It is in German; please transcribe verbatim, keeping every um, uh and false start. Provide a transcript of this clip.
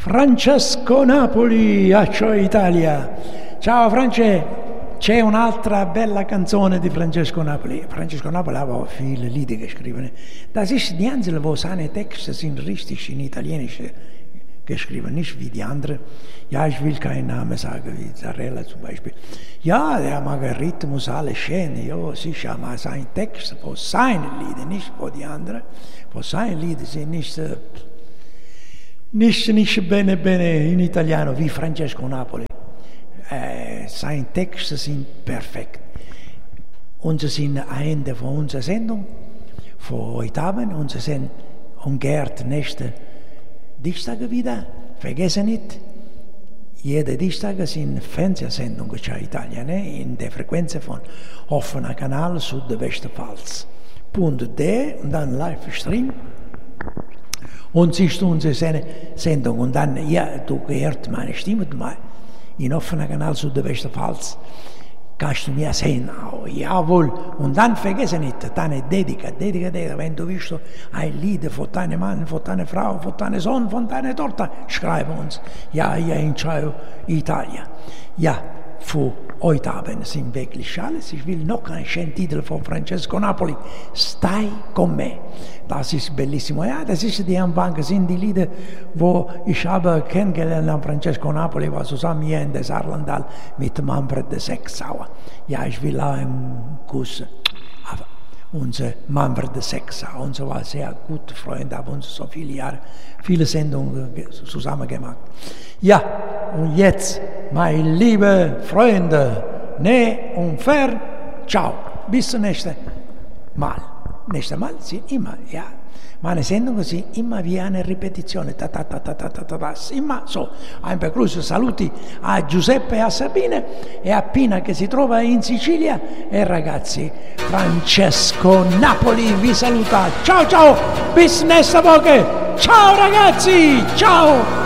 Francesco Napoli, Accio Italia. Ciao France, c'è un'altra bella canzone di Francesco Napoli. Francesco Napoli aveva viele Lieder geschrieben. Das ist die einzige, wo seine Texte sind richtig in Italienisch geschrieben, nicht wie die anderen. Ja, ich will keinen Namen sagen, wie Zarella zum Beispiel. Ja, der mag Rhythmus, alles schön, ja, sicher, aber sein Text, für seine Lieder, nicht für die anderen. Für seine Lieder sind nicht, äh, nicht, nicht bene, bene in Italiano wie Francesco Napoli. Äh, seine Texte sind perfekt. Und sie sind am Ende von unserer Sendung, für heute Abend, und sie sind umgehrt nächste Dienstag wieder. Vergessen nicht, jede Dienstag sind Fernsehsendungen in Italien, ne? In der Frequenz von offener Kanal Südwestpfalz. Punkt D und dann Livestream. Und siehst du unsere Sendung. Und dann, ja, du hörst meine Stimme, in offener Kanal Südwestpfalz. Kannst du mir sehen, oh, jawohl. Und dann vergesse nicht, deine Dedica, Dedica, Dedica, wenn du willst, ein Lied von deinem Mann, von deiner Frau, von deinem Sohn, von deiner Tochter, schreibe uns. Ja, ja, in Ciao Italia. Ja, für heute Abend sind wirklich alles. Ich will noch einen schönen Titel von Francesco Napoli. Stai con me. Das ist bellissimo. Ja, das ist die Anfang, sind die Lieder, wo ich habe kennengelernt an Francesco Napoli, war zusammen hier in der Saarlandal mit Manfred de Sechsauer. Ja, ich will auch einen Kuss. Aber unser Manfred de Sechsauer, unser war sehr guter Freund, haben uns so viele Jahre, viele Sendungen zusammen gemacht. Ja, und jetzt, meine lieben Freunde, nah und fern, ciao, bis zum nächsten Mal. Nächstes Mal sind immer, ja, meine Sendungen sind immer wie eine Repetizione, ta, ta, ta, ta, ta, ta, ta, immer so. Ein Begrüße, saluti a Giuseppe e a Sabine e a Pina che si trova in Sicilia e ragazzi, Francesco Napoli vi saluta, ciao ciao, bis nächste Woche, ciao ragazzi, ciao!